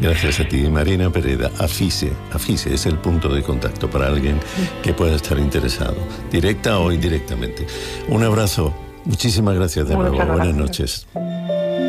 Gracias a ti, Marina Pereda. AFISE es el punto de contacto para alguien que pueda estar interesado, directa o indirectamente. Un abrazo. Muchísimas gracias de nuevo. Buenas noches.